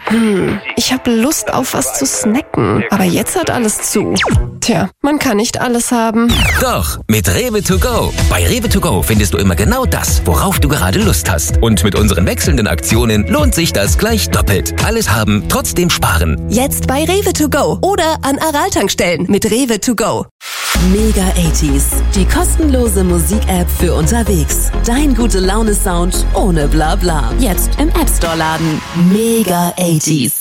Ich habe Lust auf was zu snacken, aber jetzt hat alles zu. Tja, man kann nicht alles haben. Doch, mit Rewe to go. Bei Rewe to go findest du immer genau das, worauf du gerade Lust hast. Und mit unseren wechselnden Aktionen lohnt sich das gleich doppelt. Alles haben, trotzdem sparen. Jetzt bei Rewe to go oder an Aral-Tankstellen mit Rewe to go. Mega 80s, die kostenlose Musik-App für unterwegs. Dein Gute-Laune-Sound ohne Blabla. Jetzt im App Store laden. Mega 80s.